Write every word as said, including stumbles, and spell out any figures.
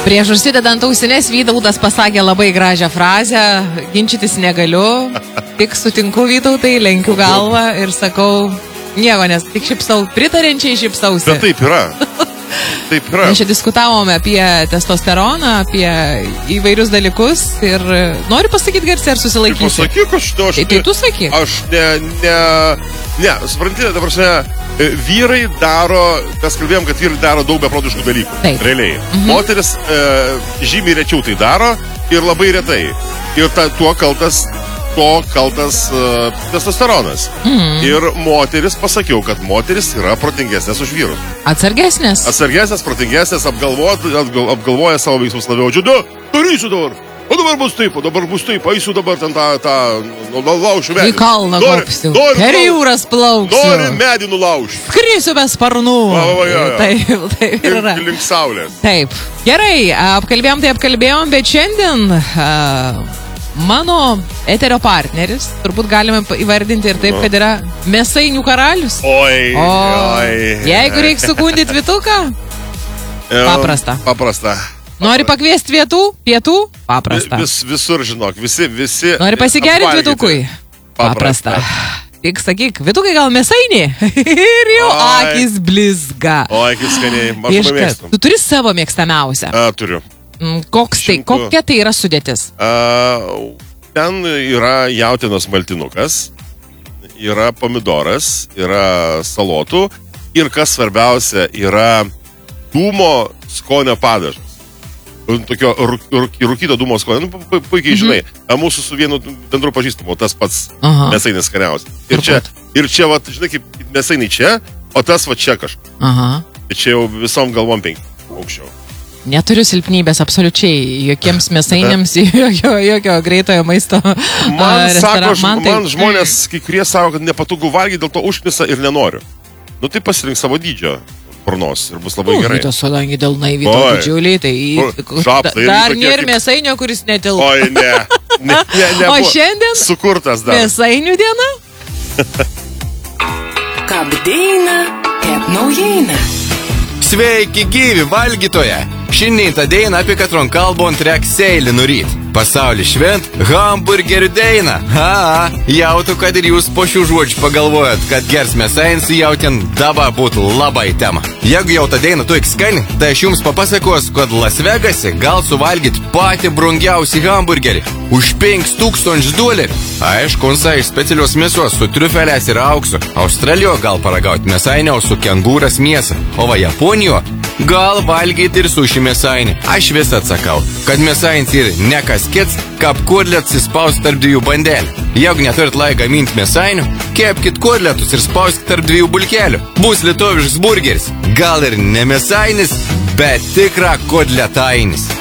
Prieš užsidedant ausines Vytautas pasakė labai gražią frazę, ginčytis negaliu, tik sutinku Vytautai, lenkiu galvą ir sakau, nieko, nes tik šipsau, pritarenčiai šipsausi. Bet taip yra. Taip yra. Mes čia diskutavome apie testosteroną, apie įvairius dalykus ir noriu pasakyti garsiai, ar susilaikysi? Pasakyk, aš to aš... Tai, tai tu sakyk. Aš ne, ne, ne, supranti, ta prasme, vyrai daro, mes kalbėjom, kad vyrai daro daug beprotiškų dalykų. Taip. Realiai. Mhm. Moteris e, žymiai rečiau tai daro ir labai retai. Ir ta, tuo kaltas, to kaltas e, testosteronas. Mhm. Ir moteris, pasakiau, kad moteris yra protingesnės už vyrus. Atsargesnės. Atsargesnės, protingesnės, apgalvot, apgal, apgalvoja savo veiksmus labiau. Džiudu, darysiu dabar. O dabar bus taip, o dabar bus taip, eisiu dabar ten tą, tą, nulaušiu medį. Į kalną kopsiu. Per jūras plauksiu. Nori medį nulaušiu. Skrisiu be sparnų. Va, va, ja, ja. Taip, taip ir yra. Link saulės. Taip. Gerai, apkalbėjom, tai apkalbėjom, bet šiandien uh, mano eterio partneris, turbūt galime įvardinti ir taip, kad yra mėsainių karalius. Oi, o, oi. Jeigu reikia sukundyti Vytuką, paprasta. Paprasta. Nori pakviesti vietų? Pietų? Paprasta. Vis, visur, žinok, visi, visi. Nori pasigerinti Vytukui? Paprasta. Tik sakyk, Vytukai gal mėsainį? Ir jau akis blizga. O, akis skaniai. Aš labai mėgstu. Tu turi savo mėgstamiausią? A, turiu. Koks tai, kokia tai yra sudėtis? A, ten yra jautienos maltinukas, yra pomidoras, yra salotų ir kas svarbiausia, yra dūmo skonio padažas. Tokio rūkyto dūmo skonio. Nu, puikiai žinai, mhm. mūsų su vienu bendru pažįstamu, tas pats mėsainis skaniausias. Ir čia, ir čia, va, žinai, kaip mėsainiai čia, o tas va čia kažkas. Aha. Ir čia jau visom galvom penki aukščiau. Neturiu silpnybės absoliučiai, jokiems mėsainiams, jokio, jokio greitojo maisto man, sako, man, tai... man žmonės, kai kurie sako, kad nepatogu valgyti, dėl to užknisa ir nenoriu. Nu tai pasirink savo dydžio burnos ir bus labai gerai. Vytos, kadangi dėl naivyto didžiuliai, tai Šapta, dar nėra mėsainio, kuris netilpo. Oi, ne. ne, ne, ne o šiandien sukurtas dar. Mėsainių diena? Kabdeina, kep naujiena. Sveiki gyvi valgytoje! Šiandien tą dainą apie katron kalbon trek seilį nuryt. Pasaulį švent hamburgerių dainą. Ha, jautų, kad ir jūs po šių žodžių pagalvojat, kad gers mėsains jautien dabar būtų labai tema. Jeigu jau tą dainą tu skani, tai aš jums papasakos, kad Las Vegase gal suvalgyt patį brangiausią hamburgerį už penkis tūkstančius dolerių. Aišku, unsa iš specialios mėsos su triufelės ir auksu. Australijoje gal paragauti mėsainio su kengūras mėsą, o va Japonijoje gal valgyti ir suši mėsainį. Aš vis atsakau, kad mėsainis ir nekas kits, kap kodlets įspaus tarp dviejų bandelių. Jeigu neturit lai gaminti mėsainių, kepkit kodletus ir spauskit tarp dviejų bulkelių. Bus lietuviškas burgeris. Gal ir ne mėsainis, bet tikra kodletainis.